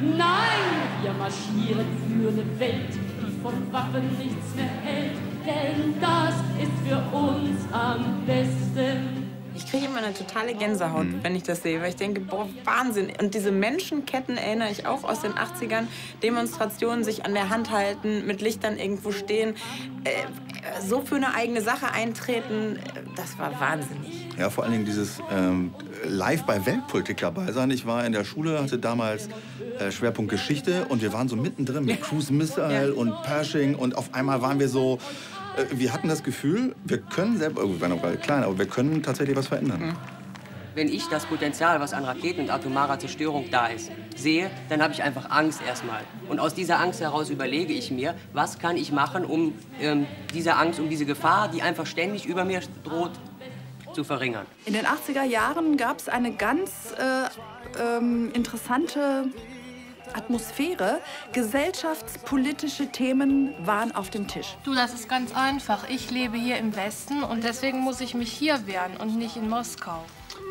Nein, wir marschieren für eine Welt, die von Waffen nichts mehr hält. Denn das ist für uns am besten. Ich kriege immer eine totale Gänsehaut, wenn ich das sehe, weil ich denke, boah, Wahnsinn. Und diese Menschenketten erinnere ich auch aus den 80ern. Demonstrationen, sich an der Hand halten, mit Lichtern irgendwo stehen, so für eine eigene Sache eintreten, das war wahnsinnig. Ja, vor allen Dingen dieses live bei Weltpolitik dabei sein. Ich war in der Schule, hatte damals Schwerpunkt Geschichte und wir waren so mittendrin mit Cruise Missile und Pershing und auf einmal waren wir so, wir hatten das Gefühl, wir können selber, wir waren noch klein, aber wir können tatsächlich was verändern. Wenn ich das Potenzial, was an Raketen und atomarer Zerstörung da ist, sehe, dann habe ich einfach Angst erstmal. Und aus dieser Angst heraus überlege ich mir, was kann ich machen, um diese Angst, um diese Gefahr, die einfach ständig über mir droht, zu verringern. In den 80er Jahren gab es eine ganz interessante Atmosphäre. Gesellschaftspolitische Themen waren auf dem Tisch. Du, das ist ganz einfach. Ich lebe hier im Westen und deswegen muss ich mich hier wehren und nicht in Moskau.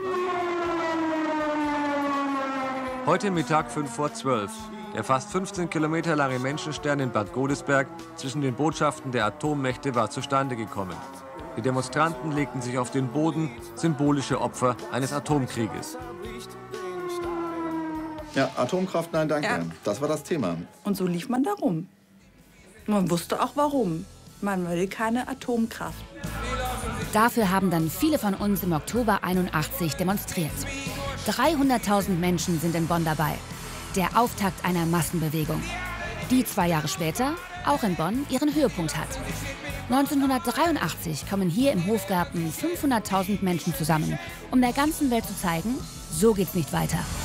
Heute Mittag 11:05. Der fast 15 Kilometer lange Menschenstern in Bad Godesberg zwischen den Botschaften der Atommächte war zustande gekommen. Die Demonstranten legten sich auf den Boden, symbolische Opfer eines Atomkrieges. Ja, Atomkraft, nein, danke. Ja. Das war das Thema. Und so lief man da rum. Man wusste auch warum. Man will keine Atomkraft. Dafür haben dann viele von uns im Oktober 81 demonstriert. 300.000 Menschen sind in Bonn dabei. Der Auftakt einer Massenbewegung, die 2 Jahre später, auch in Bonn, ihren Höhepunkt hat. 1983 kommen hier im Hofgarten 500.000 Menschen zusammen, um der ganzen Welt zu zeigen, so geht's nicht weiter.